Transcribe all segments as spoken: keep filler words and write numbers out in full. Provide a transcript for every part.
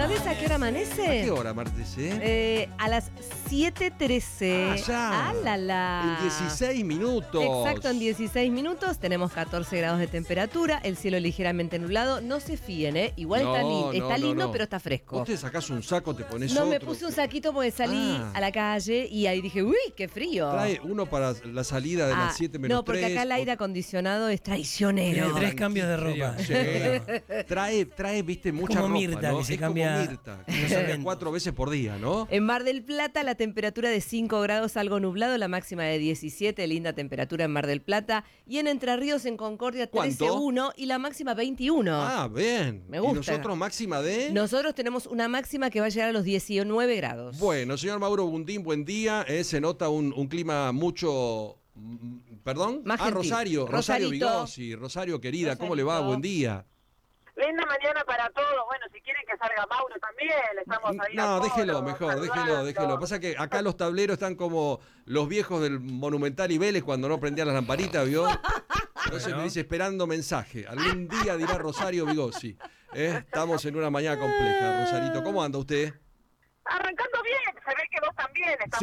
¿Sabés a qué hora amanece? ¿A qué hora amanece? Eh, a las siete trece. Ah, ya. ¡Ah, la, la! En dieciséis minutos. Exacto, en dieciséis minutos. Tenemos catorce grados de temperatura, el cielo ligeramente nublado. No se fíen, ¿eh? Igual No, está, li- no, está no, lindo, no. pero está fresco. Vos te sacás un saco, te pones No, otro. me puse un saquito porque salí Ah. a la calle y ahí dije, ¡uy, qué frío! Trae uno para la salida de Ah, las siete menos no, porque tres, acá el aire otro- acondicionado es traicionero. Tiene tres cambios de ropa. Sí. Trae, trae, viste, mucha Como ropa, Mirta, ¿no? que se es cambia- como Mirta, que se cambia cuatro veces por día, ¿no? En Mar del Plata la temperatura de cinco grados, algo nublado, la máxima de diecisiete, linda temperatura en Mar del Plata. Y en Entre Ríos, en Concordia, trece ¿Cuánto? uno y la máxima veintiuno. Ah, bien. Me gusta. ¿Y nosotros máxima de? Nosotros tenemos una máxima que va a llegar a los diecinueve grados. Bueno, señor Mauro Bundín, buen día. Eh, se nota un, un clima mucho... mm, ¿Perdón? Más ah, gentil. Rosario, Rosario Rosarito. Vigossi. Rosario, querida, ¿cómo le va? Rosarito. Buen día. Linda mañana para todos. Bueno, si quieren que salga Mauro también, estamos ahí. No, a déjelo, todos, mejor, déjelo, saludando. déjelo. Pasa que acá los tableros están como los viejos del Monumental y Vélez cuando no prendían las lamparitas, ¿vio? Entonces Bueno. me dice esperando mensaje. Algún día dirá Rosario Vigossi. ¿Eh? Estamos en una mañana compleja, Rosarito. ¿Cómo anda usted? Arrancando bien, se ve que vos también estás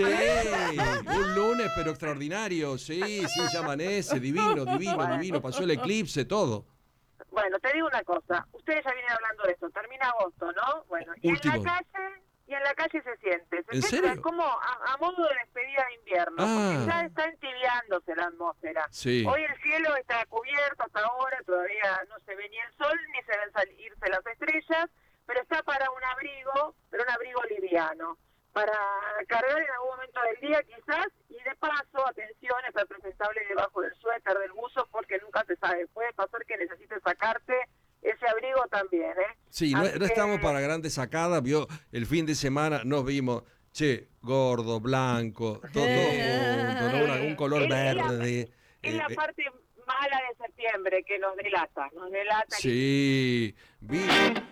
Sí, un lunes pero extraordinario. Sí, sí, ya amanece, divino, divino, divino. Pasó el eclipse, todo. Bueno, te digo una cosa. Ustedes ya vienen hablando de esto. Termina agosto, ¿no? Bueno, y Último. en la calle... Y en la calle se siente. Se ¿En siente serio? como a, a modo de despedida de invierno. Ah. Porque ya está entibiándose la atmósfera. Sí. Hoy el cielo está cubierto hasta ahora. Todavía no se ve ni el sol ni se ven salirse las estrellas. Pero está para un abrigo, pero un abrigo liviano. Para cargar en algún momento del día quizás. Y de paso, atención, estar presentable debajo del suéter, del buzo, porque nunca se sabe. Puede pasar que necesites sacarte ese abrigo también, ¿eh? Sí, no, Así no que- estamos para grandes sacadas. Vio, el fin de semana nos vimos, che, gordo, blanco, todo, todo junto, ¿no? Una- un color Es la- verde. Es eh, la eh, parte mala de septiembre que nos delata, nos delata. Sí, vi-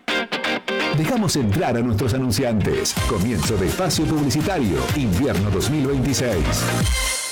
Dejamos entrar a nuestros anunciantes. Comienzo de espacio publicitario. Invierno dos mil veintiséis.